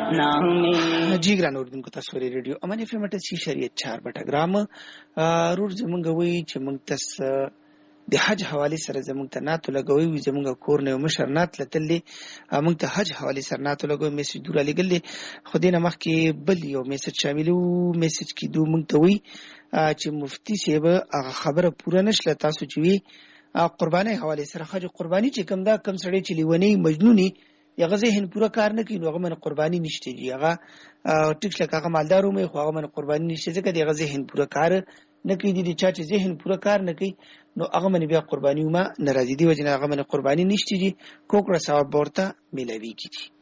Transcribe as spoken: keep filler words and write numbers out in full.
جی ګران اوردونکو تاسو ورې ریډیو امن اف ام ته شي شریعت چار بټه ګرام رور زمونږ وی چې مونږ تس د حج حواله سره زمونږ ته ناتو لګوي وي زمونږ کور نه مشر نات لتلې مونږ ته حج حواله سره ناتو لګوي میسج دور لګلې خو دینه مخکې بل یو میسج شاملو میسج کې دوه مونږ ته وی چې مفتي صاحب هغه خبره پوره نشله تاسو چې وی قرباني حواله سره حج قرباني چې کوم دا کم سړی چې لیونی مجنونی یا ذهن پورا کار نه کوي نو هغه من قرباني نشته دی هغه ټیک لکه هغه مالدارو مې خو هغه من قرباني نشته ځکه دی هغه ذهن پورا کار نه کوي دي چې چې ذهن پورا کار نه کوي نو هغه من بیا قرباني ما ناراضي دی وجنه هغه من قرباني نشته دي کوکړه ثواب ورته ملوي کیږي